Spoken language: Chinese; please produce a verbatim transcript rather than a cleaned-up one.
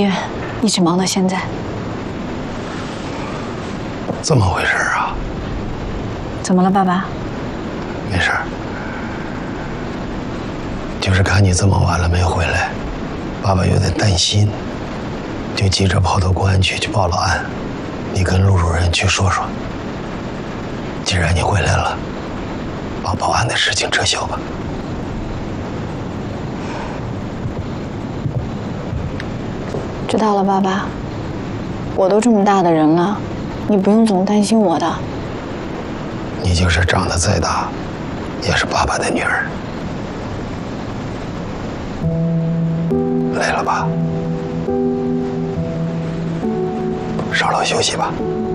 院，一直忙到现在。 这么回事啊？ 怎么了，爸爸？ 没事儿，就是看你这么晚了没回来，爸爸有点担心，就急着跑到公安局去报了案。你跟陆主任去说说，既然你回来了，把报案的事情撤销吧。 知道了，爸爸。我都这么大的人了，你不用总担心我的。 你就是长得再大，也是爸爸的女儿。累了吧？稍劳休息吧。